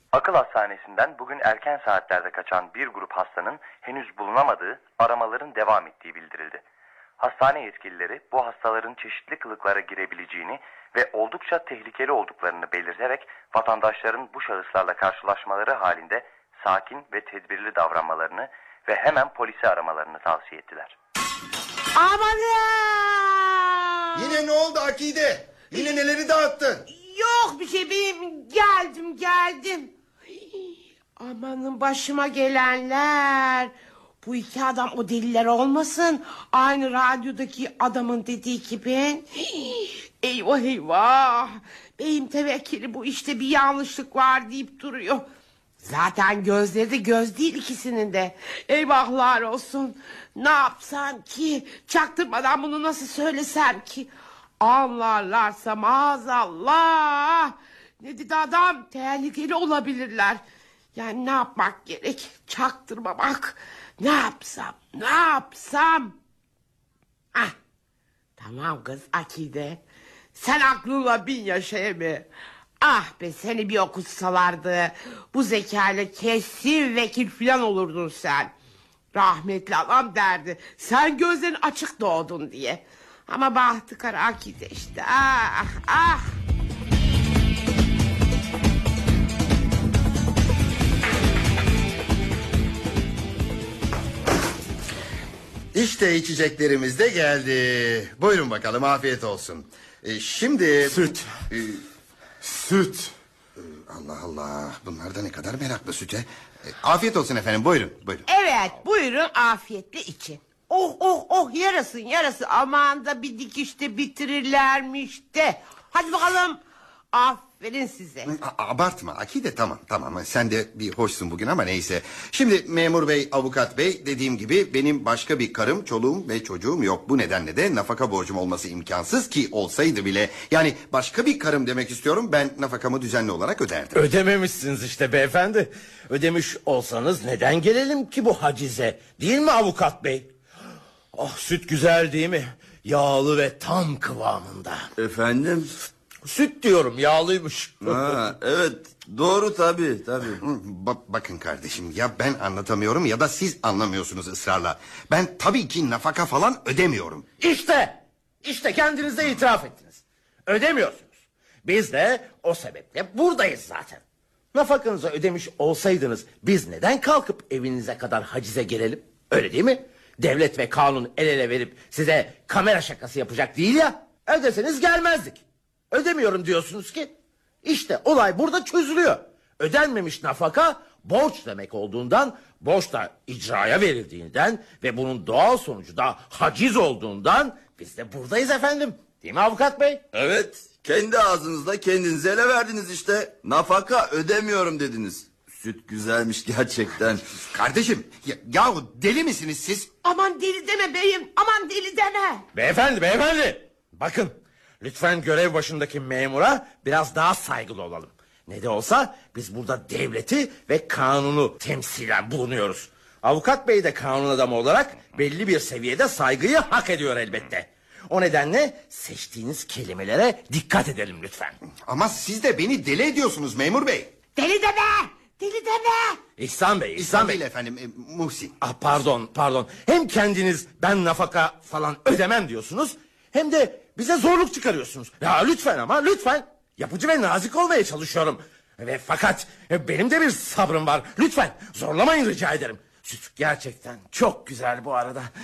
Akıl hastanesinden bugün erken saatlerde kaçan bir grup hastanın henüz bulunamadığı, aramaların devam ettiği bildirildi. Hastane yetkilileri bu hastaların çeşitli kılıklara girebileceğini ve oldukça tehlikeli olduklarını belirterek vatandaşların bu şahıslarla karşılaşmaları halinde sakin ve tedbirli davranmalarını ve hemen polisi aramalarını tavsiye ettiler. Amanın! Yine ne oldu Akide? Yine neleri dağıttın? Yok bir şey, benim geldim. Amanın, başıma gelenler. Bu iki adam o deliler olmasın. Aynı radyodaki adamın dediği gibi. Eyvah eyvah. Beyim tevekkili bu işte bir yanlışlık var deyip duruyor. Zaten gözleri de göz değil ikisinin de. Eyvahlar olsun. Ne yapsam ki? Çaktırmadan bunu nasıl söylesem ki? Anlarlarsa maazallah. Ne dedi adam? Tehlikeli olabilirler. Yani ne yapmak gerek? Çaktırmamak. Ne yapsam? Ah, tamam kız Akide. Sen aklınla bin yaşa mı? Ah be, seni bir okutsalardı bu zekayla kesin vekil filan olurdun sen. Rahmetli adam derdi sen gözlerin açık doğdun diye. Ama bahtı kara Akide işte. Ah. İşte içeceklerimiz de geldi. Buyurun bakalım, afiyet olsun. Şimdi... Süt. Allah Allah, bunlar da ne kadar meraklı süte. Afiyet olsun efendim, buyurun. Evet, buyurun afiyetle için. Oh yarasın. Aman da bir dikişte bitirirlermiş de. Hadi bakalım. Aferin size. Abartma Akide, tamam. Sen de bir hoşsun bugün ama neyse. Şimdi memur bey, avukat bey, dediğim gibi benim başka bir karım, çoluğum ve çocuğum yok. Bu nedenle de nafaka borcum olması imkansız, ki olsaydı bile. Yani başka bir karım demek istiyorum, ben nafakamı düzenli olarak öderdim. Ödememişsiniz işte beyefendi. Ödemiş olsanız neden gelelim ki bu hacize? Değil mi avukat bey? Ah, süt güzel değil mi? Yağlı ve tam kıvamında. Efendim? Süt diyorum, yağlıymış. Evet, doğru tabii. Bakın kardeşim, ya ben anlatamıyorum ya da siz anlamıyorsunuz ısrarla. Ben tabii ki nafaka falan ödemiyorum. İşte kendiniz de itiraf ettiniz. Ödemiyorsunuz. Biz de o sebeple buradayız zaten. Nafakanızı ödemiş olsaydınız biz neden kalkıp evinize kadar hacize gelelim? Öyle değil mi? Devlet ve kanun el ele verip size kamera şakası yapacak değil ya. Ödeseniz gelmezdik. Ödemiyorum diyorsunuz ki. İşte olay burada çözülüyor. Ödenmemiş nafaka borç demek olduğundan, borç da icraya verildiğinden ve bunun doğal sonucu da haciz olduğundan biz de buradayız efendim. Değil mi avukat bey? Evet, kendi ağzınızla kendinize ele verdiniz işte. Nafaka ödemiyorum dediniz. Süt güzelmiş gerçekten. Kardeşim, yahu deli misiniz siz? Aman deli deme beyim, aman deli deme. Beyefendi. Bakın, lütfen görev başındaki memura biraz daha saygılı olalım. Ne de olsa biz burada devleti ve kanunu temsilen bulunuyoruz. Avukat bey de kanun adamı olarak belli bir seviyede saygıyı hak ediyor elbette. O nedenle seçtiğiniz kelimelere dikkat edelim lütfen. Ama siz de beni deli ediyorsunuz memur bey. Deli deme. İhsan Bey. Değil efendim, Muhsin. Pardon. Hem kendiniz ben nafaka falan ödemem diyorsunuz, hem de bize zorluk çıkarıyorsunuz. Ya lütfen. Yapıcı ve nazik olmaya çalışıyorum. Fakat benim de bir sabrım var. Lütfen zorlamayın rica ederim. Süt gerçekten çok güzel bu arada.